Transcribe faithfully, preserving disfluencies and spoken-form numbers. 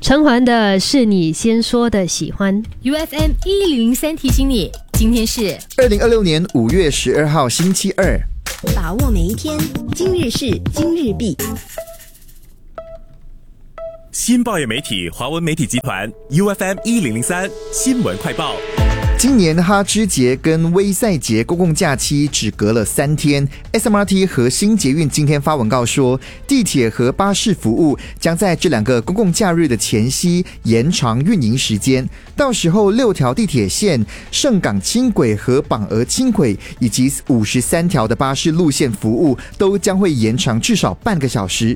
偿还的是你先说的喜欢。 U F M 一零零三提醒你，今天是二零二六年五月十二号星期二， 把握每一天，今日事今日毕。 新报业媒体华文媒体集团 U F M 一零零三新闻快报。 今年哈芝节跟威赛节公共假期只隔了三天 ，S M R T 和新捷运今天发文告说，地铁和巴士服务将在这两个公共假日的前夕延长运营时间，到时候六条地铁线、盛港轻轨和榜鹅轻轨以及五十三条的巴士路线服务都将会延长至少半个小时。